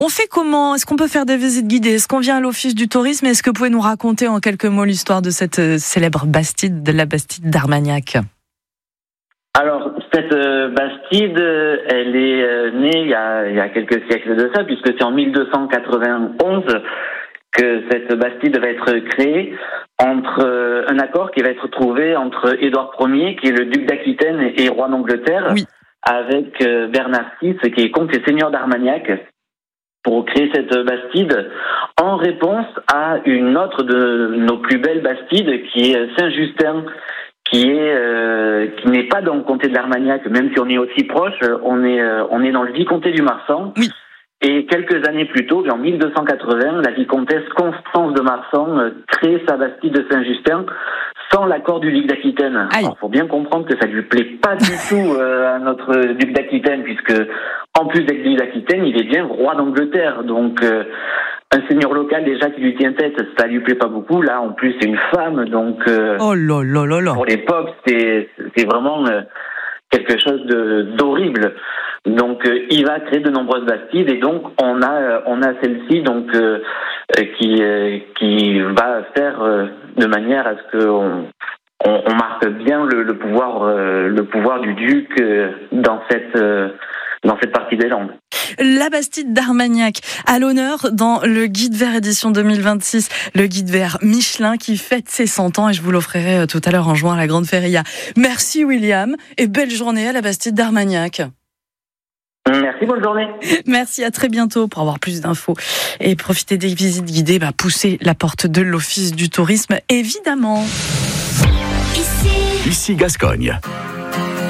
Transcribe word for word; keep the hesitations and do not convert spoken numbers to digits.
On fait comment ? Est-ce qu'on peut faire des visites guidées ? Est-ce qu'on vient à l'office du tourisme ? Est-ce que vous pouvez nous raconter en quelques mots l'histoire de cette euh, célèbre Bastide, de la Bastide d'Armagnac ? Alors, cette euh, Bastide, euh, elle est euh, née il y, a, il y a quelques siècles de ça, puisque c'est en mille deux cent quatre-vingt-onze que cette Bastide va être créée entre euh, un accord qui va être trouvé entre Édouard Ier, qui est le duc d'Aquitaine et roi d'Angleterre, oui. avec euh, Bernard six, qui est comte et seigneur d'Armagnac, pour créer cette Bastide, en réponse à une autre de nos plus belles Bastides, qui est Saint-Justin, qui est euh, qui n'est pas dans le comté de l'Armagnac, même si on est aussi proche, on est euh, on est dans le vicomté du Marsan. Oui. Et quelques années plus tôt, en mille deux cent quatre-vingts, la vicomtesse Constance de Marsan euh, crée sa Bastide de Saint-Justin sans l'accord du duc d'Aquitaine. Il faut bien comprendre que ça lui plaît pas du tout euh, à notre duc d'Aquitaine, puisque en plus d'être duc d'Aquitaine, il est bien roi d'Angleterre. Donc euh, un seigneur local déjà qui lui tient tête, ça lui plaît pas beaucoup. Là, en plus, c'est une femme, donc euh, oh là là là là. Pour l'époque, c'est c'est vraiment euh, quelque chose de d'horrible. Donc, euh, il va créer de nombreuses Bastides et donc on a euh, on a celle-ci donc euh, qui euh, qui va faire euh, de manière à ce que on, on, on marque bien le, le pouvoir euh, le pouvoir du duc euh, dans cette euh, dans cette partie des Landes. La Bastide d'Armagnac, à l'honneur dans le Guide Vert édition deux mille vingt-six, le Guide Vert Michelin qui fête ses cent ans et je vous l'offrirai tout à l'heure en juin à la Grande Feria. Merci William et belle journée à la Bastide d'Armagnac. Merci, bonne journée. Merci, à très bientôt pour avoir plus d'infos et profiter des visites guidées, bah, poussez la porte de l'Office du tourisme, évidemment. Ici, Ici Gascogne.